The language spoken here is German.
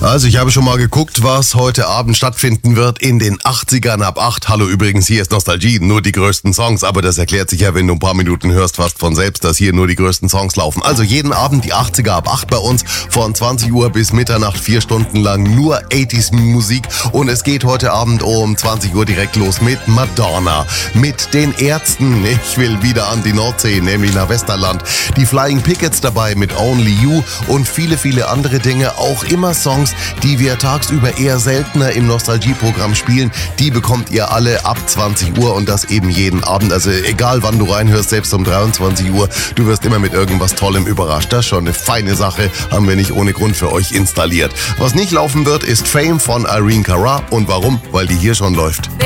Also ich habe schon mal geguckt, was heute Abend stattfinden wird in den 80ern ab 8. Hallo übrigens, hier ist Nostalgie, nur die größten Songs, aber das erklärt sich ja, wenn du ein paar Minuten hörst, fast von selbst, dass hier nur die größten Songs laufen. Also jeden Abend die 80er ab 8 bei uns, von 20 Uhr bis Mitternacht, 4 Stunden lang nur 80s Musik, und es geht heute Abend um 20 Uhr direkt los mit Madonna, mit den Ärzten, ich will wieder an die Nordsee, nämlich nach Westerland, die Flying Pickets dabei mit Only You und viele, viele andere Dinge, auch immer Songs, die wir tagsüber eher seltener im Nostalgie-Programm spielen, die bekommt ihr alle ab 20 Uhr und das eben jeden Abend. Also egal wann du reinhörst, selbst um 23 Uhr, du wirst immer mit irgendwas Tollem überrascht. Das ist schon eine feine Sache, haben wir nicht ohne Grund für euch installiert. Was nicht laufen wird, ist Fame von Irene Cara. Und warum? Weil die hier schon läuft.